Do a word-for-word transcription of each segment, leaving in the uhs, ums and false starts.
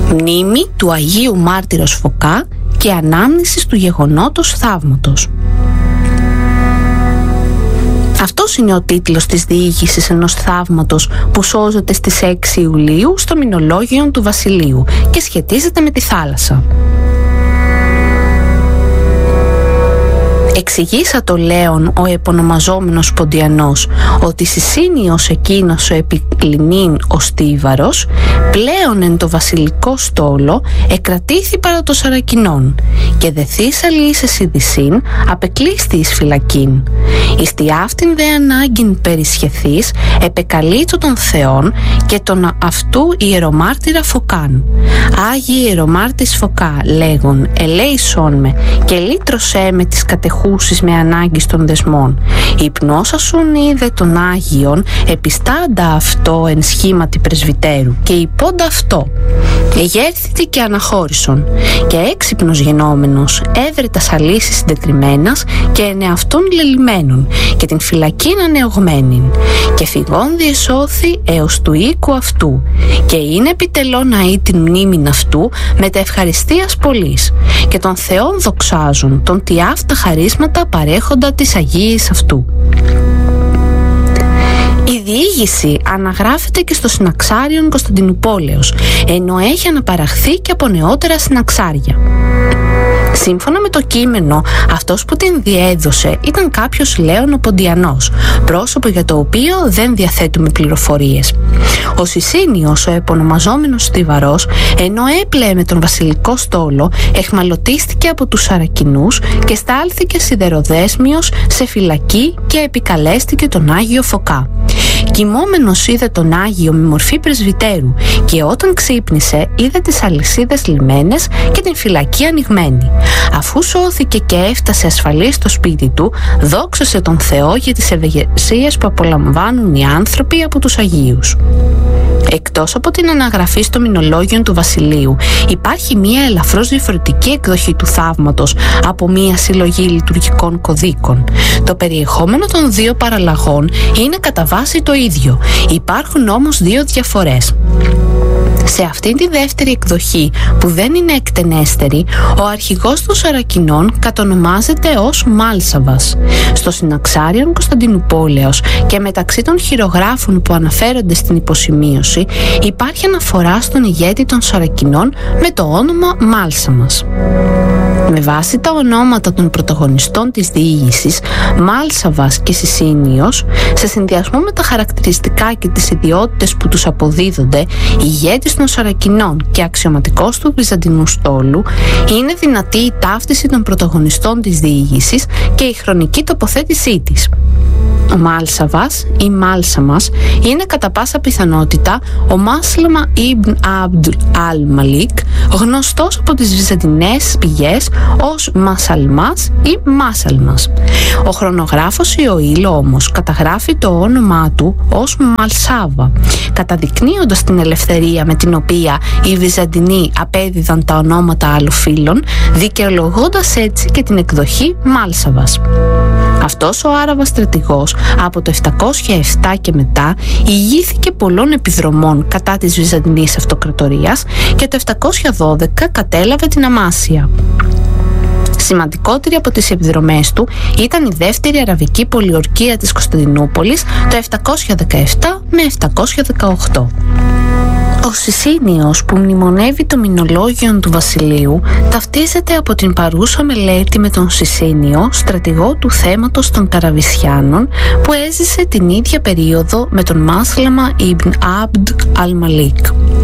Μνήμη του Αγίου Μάρτυρος Φωκά και ανάμνησης του γεγονότος θαύματος. Αυτός είναι ο τίτλος της διήγησης ενός θαύματος που σώζεται στις έξι Ιουλίου στο Μηνολόγιον του Βασιλείου και σχετίζεται με τη θάλασσα. Εξηγήσα το Λέον ο επωνομαζόμενος Ποντιανός ότι συσύνιος εκείνος ο επικλινήν ο στίβαρος πλέον εν το βασιλικό στόλο εκρατήθη παρά το Σαρακινών και δεθήσαλη εις εσυδησίν απεκλείστη εις φυλακήν. Εις τη αυτήν δε ανάγκην περισχεθείς επεκαλείτω των Θεών και τον αυτού ιερομάρτυρα Φωκάν. Άγιοι ιερομάρτης Φωκά λέγον ελέησόν με και λύτρωσέ με τις κατεχούσεις με ανάγκης των δεσμών. Υπνώσασουν είδε των Άγιων επιστάντα αυτό εν σχήματι πρεσβυτέρου και υπόντα αυτό. Εγέρθητη και αναχώρησον και έξυπνος γενόμενος έβρε τα σαλήσεις συντετριμμένας και ενεαυτόν λελιμένων και την φυλακήν ανεωγμένην και φυγών διεσώθη έως του οίκου αυτού και είναι επιτελών αεί την μνήμην αυτού με τα ευχαριστίας πολλής και των Θεών δοξάζουν τον τι αυτά χαρίσματα παρέχοντα της Αγίης αυτού. Η διήγηση αναγράφεται και στο Συναξάριον Κωνσταντινουπόλεως, ενώ έχει αναπαραχθεί και από νεότερα συναξάρια. Σύμφωνα με το κείμενο, αυτός που την διέδωσε ήταν κάποιος Λέων ο Ποντιανός, πρόσωπο για το οποίο δεν διαθέτουμε πληροφορίες. Ο Συσύνιος, ο επωνομαζόμενος Στιβαρός, ενώ έπλεε με τον βασιλικό στόλο, εχμαλωτίστηκε από τους Σαρακινούς και στάλθηκε σιδεροδέσμιος σε φυλακή και επικαλέστηκε τον Άγιο Φωκά. Κοιμόμενος είδε τον Άγιο με μορφή πρεσβυτέρου και όταν ξύπνησε είδε τις αλυσίδες λυμμένες και την φυλακή ανοιγμένη. Αφού σώθηκε και έφτασε ασφαλής στο σπίτι του, δόξασε τον Θεό για τις ευεργεσίες που απολαμβάνουν οι άνθρωποι από τους Αγίους. Εκτός από την αναγραφή στο Μηνολόγιον του Βασιλείου, υπάρχει μία ελαφρώς διαφορετική εκδοχή του θαύματος από μία συλλογή λειτουργικών κωδίκων. Το περιεχόμενο των δύο παραλλαγών είναι κατά βάση το ίδιο, υπάρχουν όμως δύο διαφορές. Σε αυτήν τη δεύτερη εκδοχή, που δεν είναι εκτενέστερη, ο αρχηγός των Σαρακινών κατονομάζεται ως Μάλσαβας. Στο Συναξάριον Κωνσταντινουπόλεως και μεταξύ των χειρογράφων που αναφέρονται στην υποσημείωση υπάρχει αναφορά στον ηγέτη των Σαρακινών με το όνομα Μάλσαμας. Με βάση τα ονόματα των πρωταγωνιστών της διήγησης, Μάλσαβας και Συσύνιος, σε συνδυασμό με τα χαρακτηριστικά και τις ιδιότητες που τους αποδίδονται, ηγέτης των Σαρακινών και αξιωματικός του Βυζαντινού στόλου, είναι δυνατή η ταύτιση των πρωταγωνιστών της διήγησης και η χρονική τοποθέτησή της. Ο Μάλσαβας ή Μάλσαμας είναι κατά πάσα πιθανότητα ο Μάσλαμα Ιμπν Αμπντ Αλ Μαλίκ, γνωστός από τις βυζαντινές πηγές ως Μασαλμάς ή Μάσαλμας. Ο χρονογράφος Ιωήλ όμως καταγράφει το όνομά του ως Μαλσάβα, καταδεικνύοντας την ελευθερία με την οποία οι Βυζαντινοί απέδιδαν τα ονόματα αλλοφύλων, δικαιολογώντας έτσι και την εκδοχή Μάλσαβας. Αυτός ο Άραβας στρατηγός από το επτακόσια επτά και μετά ηγήθηκε πολλών επιδρομών κατά της Βυζαντινής Αυτοκρατορίας και το επτακόσια δώδεκα κατέλαβε την Αμάσια. Σημαντικότερη από τις επιδρομές του ήταν η δεύτερη αραβική πολιορκία της Κωνσταντινούπολης το επτακόσια δεκαεπτά με επτακόσια δεκαοκτώ. Ο Συσύνιος, που μνημονεύει το Μηνολόγιον του Βασιλείου, ταυτίζεται από την παρούσα μελέτη με τον Συσύνιο, στρατηγό του θέματος των Καραβισιάνων, που έζησε την ίδια περίοδο με τον Μάσλαμα Ιμπν Αμπντ Αλ Μαλίκ.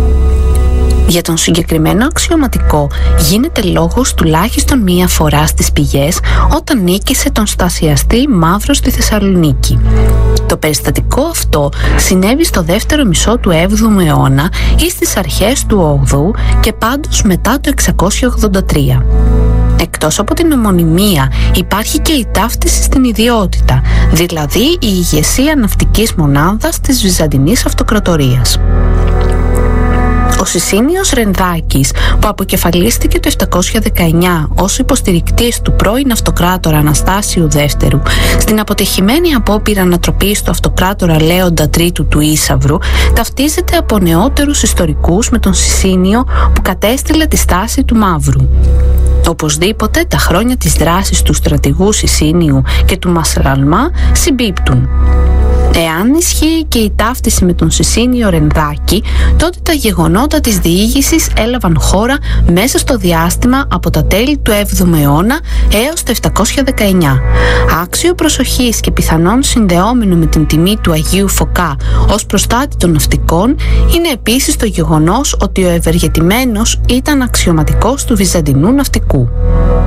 Για τον συγκεκριμένο αξιωματικό γίνεται λόγος τουλάχιστον μία φορά στις πηγές όταν νίκησε τον στασιαστή Μαύρο στη Θεσσαλονίκη. Το περιστατικό αυτό συνέβη στο δεύτερο μισό του έβδομου αιώνα ή στις αρχές του όγδοου και πάντως μετά το εξακόσια ογδόντα τρία. Εκτός από την ομονιμία υπάρχει και η ταύτιση στην ιδιότητα, δηλαδή η ηγεσία ναυτικής μονάδας της Βυζαντινής Αυτοκρατορίας. Ο Σισίνιος Ρενδάκης, που αποκεφαλίστηκε το επτακόσια δεκαεννιά ως υποστηρικτής του πρώην αυτοκράτορα Αναστάσιου Δεύτερου στην αποτυχημένη απόπειρα ανατροπής του αυτοκράτορα Λέοντα Τρίτου του Ίσαυρου, ταυτίζεται από νεότερους ιστορικούς με τον Σισίνιο που κατέστηλε τη στάση του Μαύρου. Οπωσδήποτε τα χρόνια της δράσης του στρατηγού Σισίνιου και του Μασαλμά συμπίπτουν. Εάν ισχύει και η ταύτιση με τον Σισίνιο Ρενδάκη, τότε τα γεγονότα της διήγησης έλαβαν χώρα μέσα στο διάστημα από τα τέλη του έβδομου αιώνα έως το επτακόσια δεκαεννιά. Άξιο προσοχής και πιθανόν συνδεόμενο με την τιμή του Αγίου Φωκά ως προστάτη των ναυτικών είναι επίσης το γεγονός ότι ο ευεργετημένος ήταν αξιωματικός του Βυζαντινού ναυτικού.